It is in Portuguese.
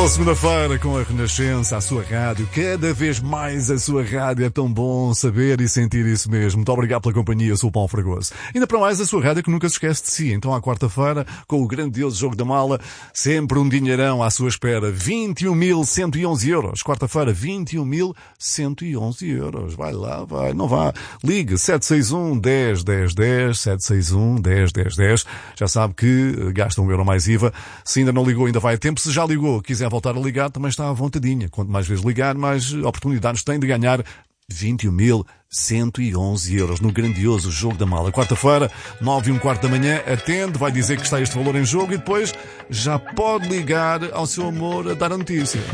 Boa segunda-feira com a Renascença, a sua rádio, cada vez mais a sua rádio, é tão bom saber e sentir isso mesmo. Muito obrigado pela companhia, sou o Paulo Fragoso. Ainda para mais a sua rádio que nunca se esquece de si. Então à quarta-feira, com o grandioso jogo da mala, sempre um dinheirão à sua espera, 21.111 euros. Quarta-feira, 21.111 euros. Vai lá, vai, não vá. Ligue 761 10 10 10, 761 10 10 10. Já sabe que gasta €1 mais IVA. Se ainda não ligou, ainda vai a tempo. Se já ligou, quiser voltar a ligar, também está à vontadinha. Quanto mais vezes ligar, mais oportunidades tem de ganhar 21.111 euros no grandioso jogo da mala. Quarta-feira, 9h15 da manhã, atende, vai dizer que está este valor em jogo e depois já pode ligar ao seu amor a dar a notícia.